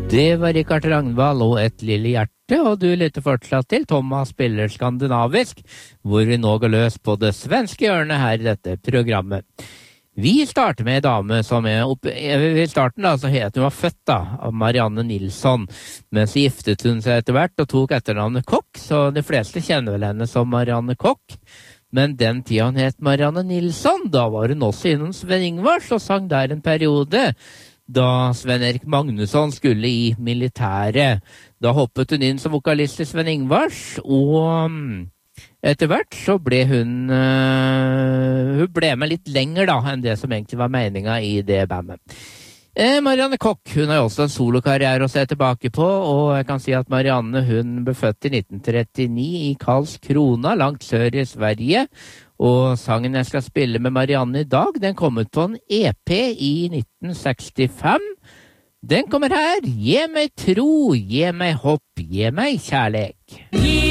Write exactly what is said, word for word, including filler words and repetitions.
Det var Rikard Ragnvald og Et lille hjerte, og du lytter fortsatt til Thomas spiller skandinavisk, hvor vi nå går løs på det svenske hjørnet her i dette programmet. Vi starter med en dame som er oppe, i starten da, så het hun var født da, av Marianne Nilsson, men så giftet hun seg etter hvert og tok etternavnet Kokk, så de fleste kjenner vel henne som Marianne Kokk. Men den tida hun het Marianne Nilsson, da var hun også innom Sven Ingvars og sang der en periode, da Sven Erik Magnusson skulle i militæret. Da hoppet hun inn som vokalist i Sven Ingvars, og etter hvert så ble hun, uh, hun ble med litt lenger da, enn det som egentlig var meningen i det bandet. Eh, Marianne Kokk, hun har også en solokarriere å se tilbake på, og jeg kan si at Marianne, hun ble født i nitten trettini i Karlskrona, langt sør i Sverige, og sangen jeg skal spille med Marianne i dag, den kom ut på en E P i nitten sekstifem. Den kommer her. Gi meg tro, gi meg hopp, gi meg kjærlek.